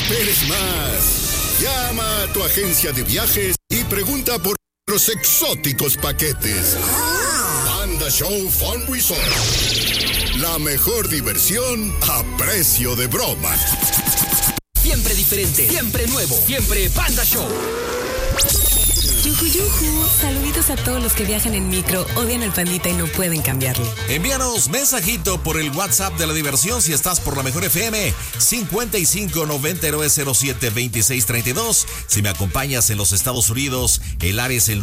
esperes más. Llama a tu agencia de viajes y pregunta por los exóticos paquetes. Panda Show Fun Resort. La mejor diversión a precio de broma. Siempre diferente, siempre nuevo, siempre Panda Show. Yuju, yuju. Saluditos a todos los que viajan en micro, odian al pandita y no pueden cambiarle. Envíanos mensajito por el WhatsApp de la diversión si estás por la mejor FM 5599072632. Si me acompañas en los Estados Unidos, el área es el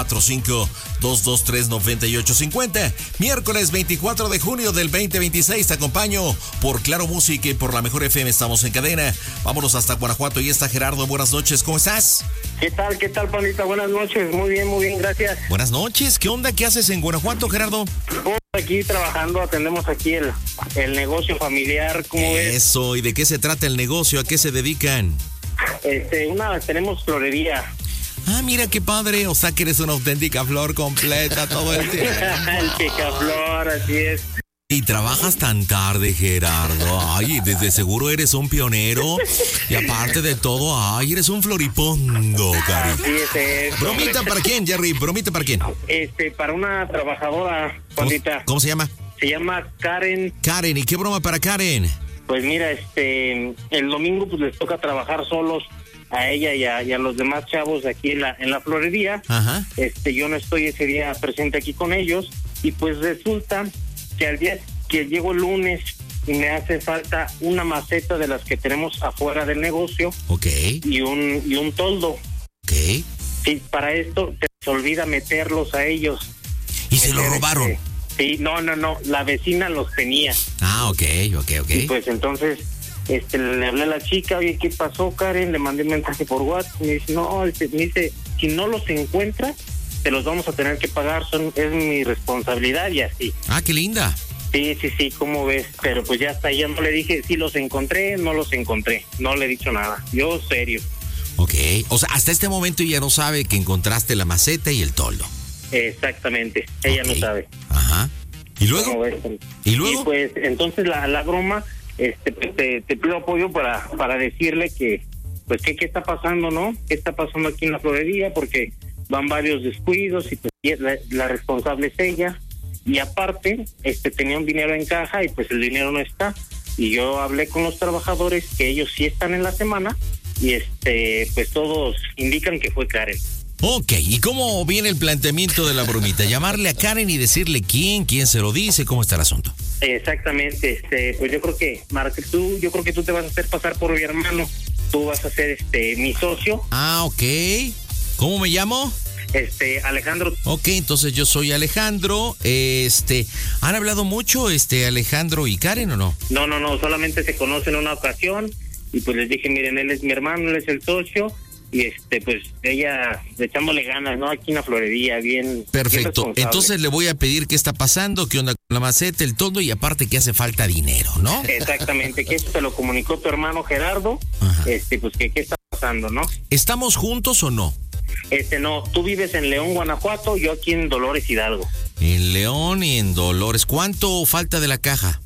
945-223-9850. Miércoles 24 de junio del 2026 te acompaño por Claro Música y por la mejor FM. Estamos en cadena. Vámonos hasta Guanajuato. Y está Gerardo. Buenas noches. ¿Cómo estás? ¿Qué tal, pandita? Buenas noches. Muy bien, gracias. Buenas noches. ¿Qué onda? ¿Qué haces en Guanajuato, Gerardo? Aquí trabajando, atendemos aquí el negocio familiar, ¿cómo ves? Eso, ¿y de qué se trata el negocio? ¿A qué se dedican? Tenemos florería. Ah, mira qué padre, o sea que eres una auténtica flor completa todo el tiempo. El picaflor, así es. Y trabajas tan tarde, Gerardo. Ay, desde seguro eres un pionero. Y aparte de todo, ay, eres un floripondo, cari. Sí, ¿Bromita para quién, Jerry? ¿Bromita para quién? Para una trabajadora, pandita. ¿Cómo se llama? Se llama Karen. Karen, ¿y qué broma para Karen? Pues mira, el domingo pues les toca trabajar solos a ella y a los demás chavos aquí en la florería. Ajá. Yo no estoy ese día presente aquí con ellos y pues resulta que al día que llego el lunes me hace falta una maceta de las que tenemos afuera del negocio. Ok. Y un toldo. Ok. Sí, para esto se les olvida meterlos a ellos. ¿Y se lo robaron? Sí, no, la vecina los tenía. Ah, ok. Y pues entonces le hablé a la chica, oye, ¿qué pasó, Karen? Le mandé un mensaje por WhatsApp, me dice, si no los encuentras, te los vamos a tener que pagar, es mi responsabilidad y así. Ah, qué linda. Sí, ¿cómo ves? Pero pues ya hasta ahí, ya no le dije si los encontré, no los encontré, no le he dicho nada, yo serio. Ok, o sea, hasta este momento ella no sabe que encontraste la maceta y el toldo. Exactamente, ella no sabe. Ajá. ¿Y luego? ¿Cómo ves? ¿Y luego? Y pues entonces la broma, te pido apoyo para decirle que, pues, ¿qué está pasando, no? ¿Qué está pasando aquí en la florería? Porque van varios descuidos y pues la responsable es ella. Y aparte, tenía un dinero en caja y pues el dinero no está. Y yo hablé con los trabajadores que ellos sí están en la semana y pues todos indican que fue Karen. Ok, ¿y cómo viene el planteamiento de la bromita? Llamarle a Karen y decirle quién se lo dice, ¿cómo está el asunto? Exactamente, pues yo creo que tú te vas a hacer pasar por mi hermano. Tú vas a ser mi socio. Ah, ok. ¿Cómo me llamo? Alejandro. Ok, entonces yo soy Alejandro. ¿Han hablado mucho Alejandro y Karen o no? No, solamente se conocen una ocasión y pues les dije, miren, él es mi hermano, él es el socio y pues ella echándole ganas, ¿no? Aquí en la florería, bien. Perfecto, bien entonces le voy a pedir qué está pasando, qué onda con la maceta, el todo y aparte que hace falta dinero, ¿no? Exactamente, que eso te lo comunicó tu hermano Gerardo. Ajá. Pues que qué está pasando, ¿no? ¿Estamos juntos o no? No, tú vives en León, Guanajuato, yo aquí en Dolores, Hidalgo. En León y en Dolores. ¿Cuánto falta de la caja?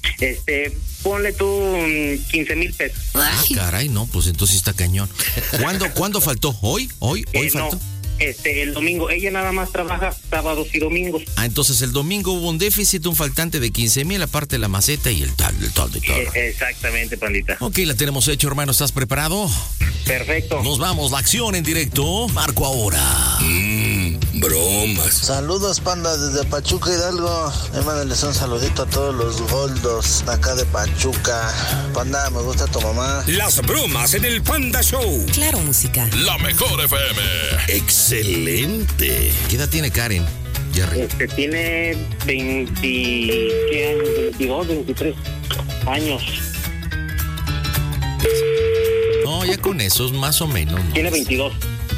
Ponle tú 15,000 pesos. Ah, caray, no, pues entonces está cañón. ¿Cuándo faltó? ¿Hoy faltó? No, el domingo. Ella nada más trabaja sábados y domingos. Ah, entonces el domingo hubo un déficit, un faltante de 15,000, aparte de la maceta y el tal y todo. Exactamente, pandita. Ok, la tenemos hecho, hermano. ¿Estás preparado? Perfecto. Nos vamos, la acción en directo. Marco ahora. Bromas. Saludos, panda, desde Pachuca, Hidalgo. Mándenles un saludito a todos los goldos de acá de Pachuca. Panda, me gusta tu mamá. Las bromas en el Panda Show. Claro Música. La mejor FM. Excelente. ¿Qué edad tiene Karen, Jerry? Tiene 22, 23 años. No, ya con esos más o menos. ¿no? Tiene 22.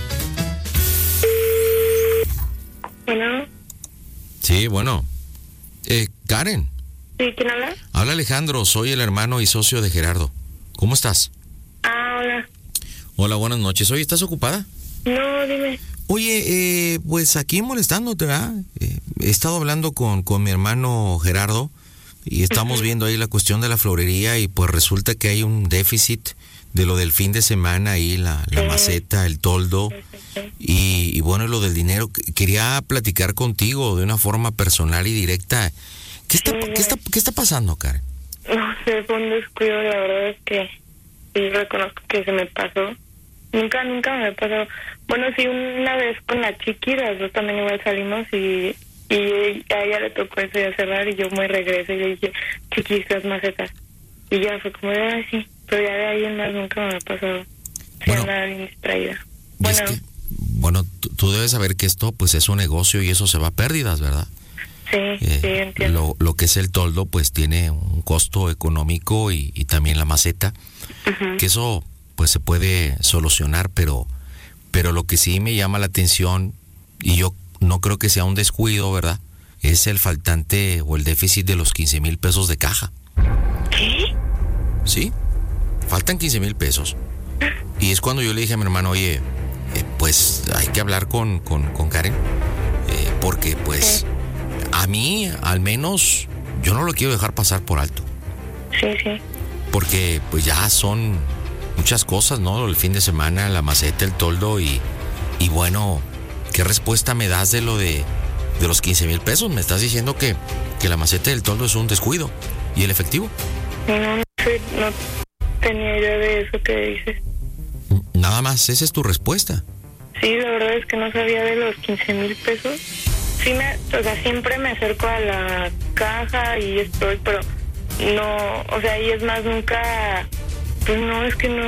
Bueno. Sí, bueno. Karen. ¿Sí? ¿Quién habla? Habla Alejandro, soy el hermano y socio de Gerardo. ¿Cómo estás? Ah, hola. Hola, buenas noches. Oye, ¿estás ocupada? No, dime. Oye, pues aquí molestándote, ¿verdad? He estado hablando con mi hermano Gerardo y estamos viendo ahí la cuestión de la florería y pues resulta que hay un déficit lo del fin de semana ahí, la maceta, el toldo y bueno, lo del dinero. Quería platicar contigo de una forma personal y directa. ¿Qué está pasando, Karen? No sé, fue un descuido, la verdad es que sí reconozco que se me pasó. Nunca me pasó. Bueno, sí, una vez con la Chiqui, las dos también igual salimos y a ella le tocó eso de cerrar y yo me regreso y le dije, Chiqui, estas macetas. Y ya fue como de, sí, pero ya de ahí en más nunca me ha pasado. Bueno, nada distraída. Bueno, tú debes saber que esto pues es un negocio y eso se va a pérdidas, ¿verdad? Sí, sí, entiendo. Lo que es el toldo pues tiene un costo económico y también la maceta, que eso pues se puede solucionar, pero lo que sí me llama la atención, y yo no creo que sea un descuido, ¿verdad? Es el faltante o el déficit de los 15,000 pesos de caja. ¿Qué? Sí, faltan 15,000 pesos. Y es cuando yo le dije a mi hermano, oye, pues hay que hablar con Karen, porque pues a mí, al menos, yo no lo quiero dejar pasar por alto. Sí. Porque pues ya son muchas cosas, ¿no? El fin de semana, la maceta, el toldo y bueno, ¿qué respuesta me das de lo de los 15,000 pesos? Me estás diciendo que la maceta y el toldo es un descuido. ¿Y el efectivo? No sé, no tenía idea de eso que dices. Nada más, esa es tu respuesta. Sí, la verdad es que no sabía de los 15,000 pesos. Sí, siempre me acerco a la caja y estoy, pero no, o sea, y es más, nunca, pues no, es que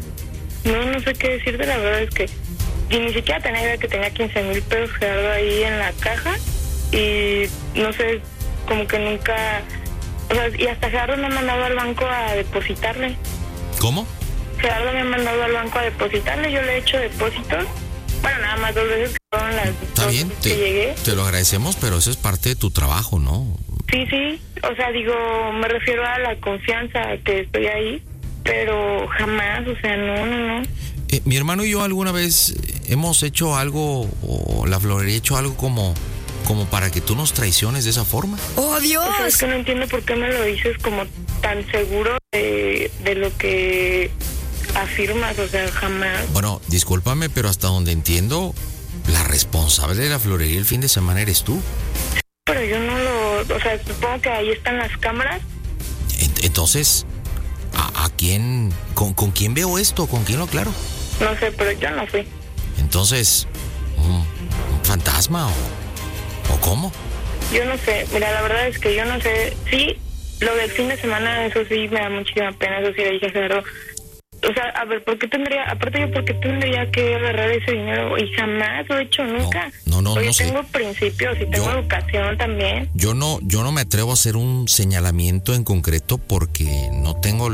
no sé qué decirte, la verdad es que y ni siquiera tenía idea que tenía 15,000 pesos Gerardo ahí en la caja y no sé, como que nunca, o sea, y hasta Gerardo me ha mandado al banco a depositarle. ¿Cómo? Gerardo me ha mandado al banco a depositarle, yo le he hecho depósitos. Bueno, nada más 2 veces que fueron las Está dos bien, veces que llegué. te lo agradecemos, pero eso es parte de tu trabajo, ¿no? Sí, o sea, digo, me refiero a la confianza que estoy ahí, pero jamás, o sea, no. Mi hermano y yo alguna vez hemos hecho algo, o la florería ha hecho algo como para que tú nos traiciones de esa forma. ¡Oh, Dios! O sea, es que no entiendo por qué me lo dices como tan seguro de lo que afirmas, o sea, jamás. Bueno, discúlpame, pero hasta donde entiendo, la responsable de la florería el fin de semana eres tú. Pero yo no o sea, supongo que ahí están las cámaras. Entonces, ¿a quién, con quién veo esto? ¿Con quién lo aclaro? No sé, pero yo no fui. Entonces, ¿un fantasma o cómo? Yo no sé, mira, la verdad es que yo no sé. Sí, lo del fin de semana, eso sí me da muchísima pena, eso sí le dije a Gerardo. O sea, a ver, ¿por qué tendría que agarrar ese dinero? Y jamás lo he hecho, nunca. No Oye, sé. tengo principios y tengo educación también. Yo no me atrevo a hacer un señalamiento en concreto porque no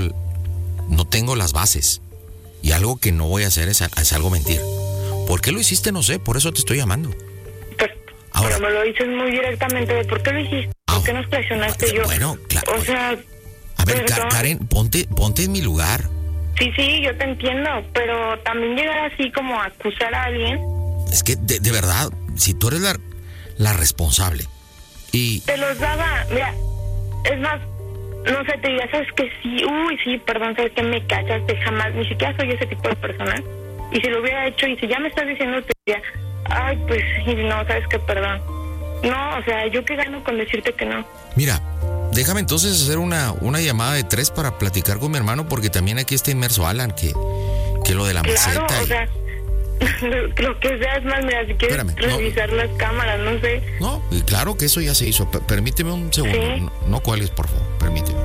tengo las bases. Y algo que no voy a hacer es algo mentir. ¿Por qué lo hiciste? No sé, por eso te estoy llamando. Ahora, pero me lo dices muy directamente de por qué lo hiciste, por qué nos presionaste yo. Bueno, claro. O sea, a ver, Karen, ponte en mi lugar. Sí, yo te entiendo, pero también llegar así como a acusar a alguien. Es que, de verdad, si tú eres la responsable y... Te los daba, mira, es más, no sé, te diría, ¿sabes que sí, perdón, ¿sabes que me cachaste? Jamás, ni siquiera soy ese tipo de persona. Y si lo hubiera hecho, y si ya me estás diciendo, te diría, ay, pues, no, ¿sabes qué? Perdón. No, o sea, ¿yo qué gano con decirte que no? Mira, déjame entonces hacer una llamada de 3 para platicar con mi hermano, porque también aquí está inmerso Alan, que lo de la maceta. Claro, o sea, lo que sea, es más, mira, si quieres revisar las cámaras, no sé. No, claro que eso ya se hizo. Permíteme un segundo. ¿Sí? No cuelgues, por favor, permíteme.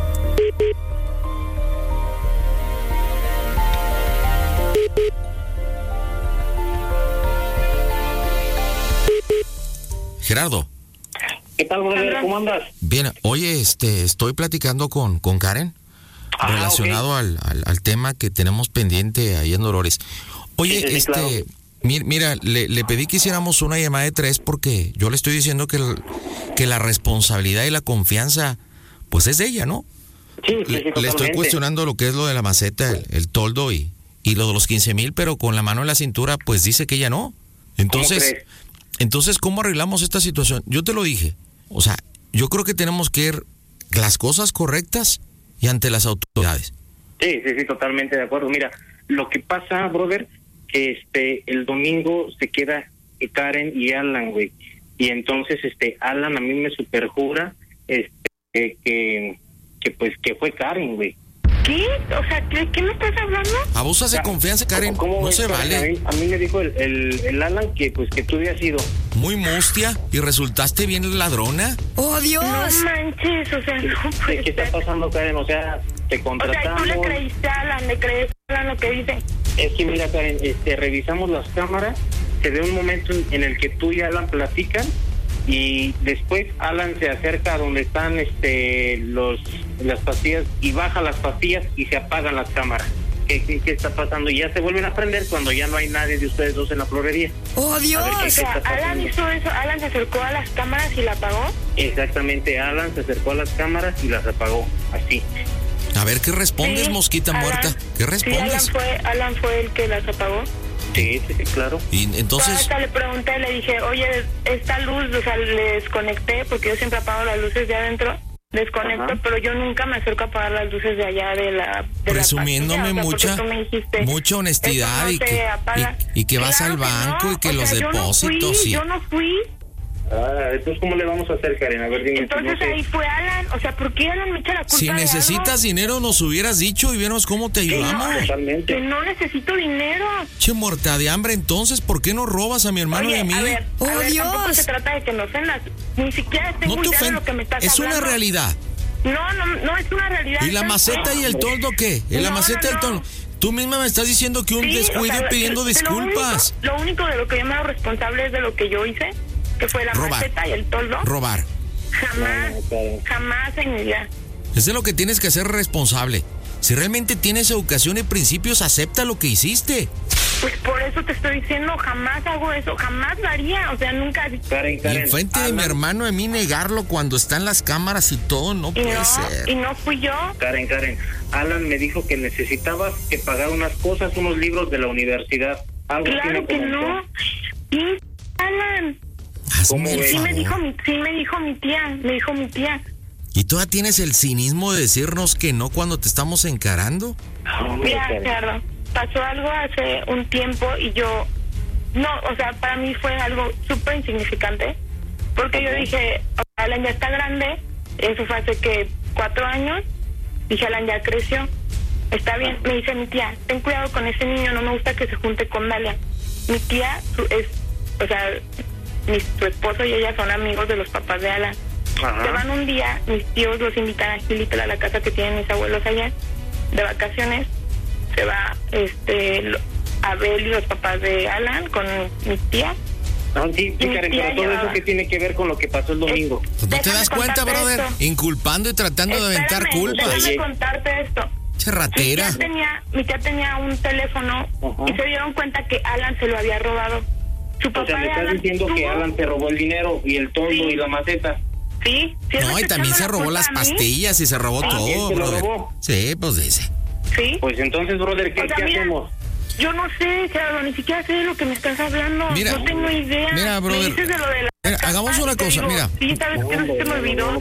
Gerardo. ¿Qué tal, brother? ¿Cómo andas? Bien, oye, estoy platicando con Karen relacionado okay. al tema que tenemos pendiente ahí en Dolores. Oye, sí, claro. Mira, le pedí que hiciéramos una llamada de 3 porque yo le estoy diciendo que la responsabilidad y la confianza, pues es de ella, ¿no? Sí, le estoy cuestionando lo que es lo de la maceta, el toldo y lo de los 15,000, pero con la mano en la cintura, pues dice que ella no. Entonces, ¿cómo arreglamos esta situación? Yo te lo dije. O sea, yo creo que tenemos que ir las cosas correctas y ante las autoridades. Sí, totalmente de acuerdo. Mira, lo que pasa, brother, que el domingo se queda Karen y Alan, güey. Y entonces Alan a mí me superjura que fue Karen, güey. ¿Qué? O sea, ¿qué me estás hablando? Abusas de confianza, Karen. No se vale. A mí me dijo el Alan que tú habías sido muy mustia y resultaste bien ladrona. ¡Oh, Dios! No manches, o sea, no puede ¿Qué está pasando, Karen? O sea, te contratamos. O sea, ¿tú le creíste a Alan? ¿Le crees a Alan lo que dice? Es que mira, Karen, revisamos las cámaras, se ve un momento en el que tú y Alan platican y después Alan se acerca a donde están las pastillas y baja las pastillas y se apagan las cámaras. ¿Qué está pasando? Y ya se vuelven a prender cuando ya no hay nadie de ustedes dos en la florería. ¡Oh, Dios! O sea, Alan hizo eso, Alan se acercó a las cámaras y la apagó. Exactamente, Alan se acercó a las cámaras y las apagó, así. A ver, ¿qué respondes, mosquita muerta? ¿Qué respondes? Sí, Alan fue el que las apagó. Sí, claro. Y entonces... Hasta le pregunté, le dije, oye, esta luz, o sea, le desconecté, porque yo siempre apago las luces de adentro, desconecto, ajá, pero yo nunca me acerco a apagar las luces de allá de la presumiéndome la mucha honestidad no y que vas al banco, no, y que los depósitos. Yo no fui. Entonces, ¿cómo le vamos a hacer, Karen? A ver, dime. Entonces ahí fue Alan, o sea, ¿por qué Alan me echa la culpa? Si necesitas dinero, nos hubieras dicho y viéramos cómo te ayudamos. Totalmente. Que no necesito dinero. Che, muerta de hambre, entonces, ¿por qué no robas a mi hermano y a mí? A ver, Dios. Tampoco se trata de que me ofendas. Ni siquiera tengo idea de lo que me estás hablando. Es una realidad. No es una realidad. ¿Y la maceta y el toldo qué? ¿La maceta y el toldo? Tú misma me estás diciendo que un descuido pidiendo disculpas. Lo único de lo que yo me hago responsable es de lo que yo hice, que fue la maceta y el toldo. Robar. Jamás en mi vida. Es de lo que tienes que ser responsable. Si realmente tienes educación y principios, acepta lo que hiciste. Pues por eso te estoy diciendo, jamás hago eso, jamás lo haría, o sea, nunca... Karen, y enfrente de mi hermano, de mí negarlo cuando están las cámaras y todo, no puede ser. Y no fui yo. Karen, Alan me dijo que necesitabas que pagar unas cosas, unos libros de la universidad. Algo claro que no. ¿Y Alan? Sí me dijo mi tía. ¿Y todavía tienes el cinismo de decirnos que no cuando te estamos encarando? Mira, Gerardo, pasó algo hace un tiempo y yo... No, o sea, para mí fue algo súper insignificante. Porque yo dije, Alan ya está grande. Eso fue hace que 4 años. Dije, Alan ya creció. Está bien. Me dice mi tía, ten cuidado con ese niño. No me gusta que se junte con Dalia. Mi tía su esposo y ella son amigos de los papás de Alan. Ajá. Se van un día, mis tíos los invitan a Gilitla, a la casa que tienen mis abuelos allá, de vacaciones. Se va Abel y los papás de Alan con mis tías. Sí, Karen, pero todo eso que tiene que ver con lo que pasó el domingo. ¿No te das cuenta, brother? Inculpando y tratando de aventar culpas. Déjame contarte esto. Charratera. Mi tía tenía un teléfono, ajá, y se dieron cuenta que Alan se lo había robado. Su papá, o sea, me estás diciendo que Alan te robó el dinero y el toldo, sí, y la maceta. Sí. No, y también se robó las pastillas y se robó todo, brother. Sí, pues dice. Sí. Pues entonces, brother, ¿qué hacemos? Yo no sé, Gerardo, ni siquiera sé de lo que me estás hablando. Mira, no tengo idea. Mira, brother. Me dices de lo de la... Mira, hagamos una cosa, mira. Sí, sabes que no se me olvidó.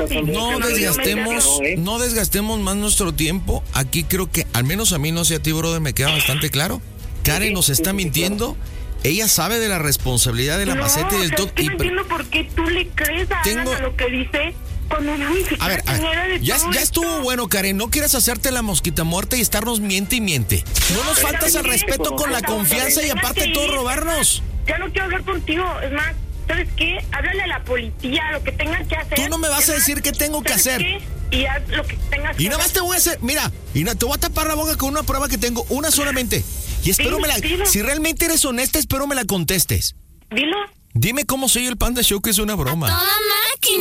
No desgastemos más nuestro tiempo. Aquí creo que, al menos a mí, no sé a ti, brother, me queda bastante claro. Karen nos está mintiendo. Ella sabe de la responsabilidad de la maceta y del todo. No entiendo por qué tú le crees a Alan a lo que dice cuando no ni siquiera... A ver, ya estuvo bueno, Karen. No quieras hacerte la mosquita muerta y estarnos miente y miente. No nos faltas al respeto con la confianza y aparte todo robarnos. Ya no quiero hablar contigo. Es más, ¿sabes qué? Háblale a la policía, lo que tengan que hacer. Tú no me vas a decir qué tengo que hacer. Y haz lo que tengas que hacer. Y nada más te voy a hacer, mira, te voy a tapar la boca con una prueba que tengo, una solamente. Y espero si realmente eres honesta, espero me la contestes. Dilo. Dime cómo soy el Panda Show, que es una broma.